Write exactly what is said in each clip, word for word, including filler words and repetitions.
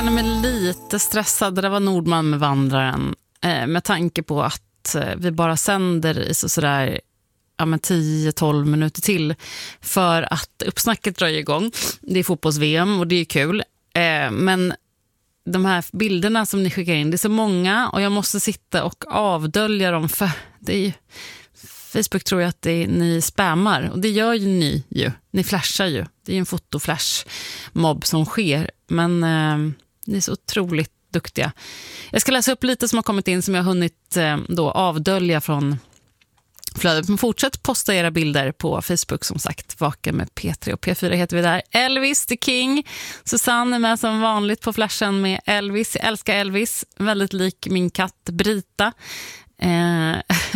Jag känner mig lite stressad. Det var Nordman med Vandraren. Eh, med tanke på att eh, vi bara sänder i så sådär ja, men tio tolv minuter till. För att uppsnacket drar igång. Det är fotbolls-V M och det är kul. Eh, men de här bilderna som ni skickar in, det är så många. Och jag måste sitta och avdölja dem. För det är ju... Facebook tror jag att det är, ni spammar. Och det gör ju ni ju. Ni flashar ju. Det är ju en fotoflash-mobb som sker. Men eh, ni är så otroligt duktiga. Jag ska läsa upp lite som har kommit in som jag har hunnit eh, då avdölja från flödet. Men fortsätt posta era bilder på Facebook som sagt. Vaken med P tre och P fyra heter vi där. Elvis the King. Susanne är med som vanligt på flashen med Elvis. Jag älskar Elvis. Väldigt lik min katt Brita. Eh,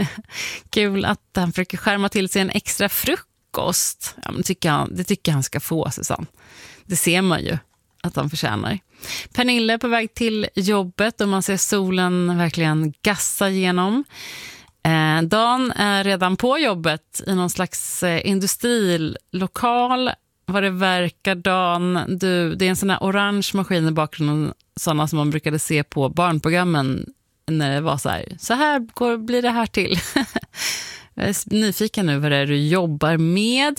kul att han försöker skärma till sig en extra frukost. Ja, men tycker han, det tycker han ska få, Susanne. Det ser man ju att han förtjänar. Pernille är på väg till jobbet och man ser solen verkligen gassa igenom. Eh, Dan är redan på jobbet i någon slags eh, industrilokal. Vad det verkar, Dan. Du, det är en sån här orange maskin i bakgrunden, sådana som man brukade se på barnprogrammen när det var så här, så här går, blir det här till. Jag är nyfiken nu vad det är du jobbar med.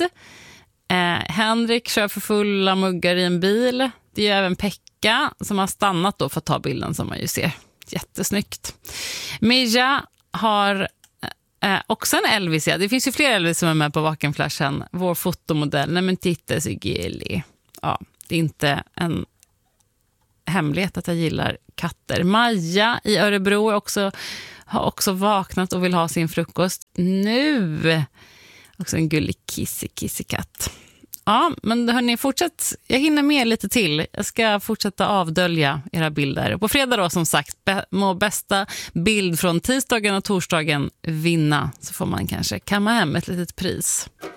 Eh, Henrik kör för fulla muggar i en bil. Det är även Pekka som har stannat då för att ta bilden som man ju ser. Jättesnyggt. Mija har eh, också en Elvis. Ja. Det finns ju fler Elvis som är med på Vakenflashen. Vår fotomodell. Nej men titta så gullig. Ja, det är inte en hemlighet att jag gillar katter. Maja i Örebro är också, har också vaknat och vill ha sin frukost nu. Också en gullig kissy kissy katt. Ja, men hörni, fortsätt. Jag hinner med lite till. Jag ska fortsätta avdölja era bilder. På fredag då, som sagt, må bästa bild från tisdagen och torsdagen vinna. Så får man kanske kamma hem ett litet pris.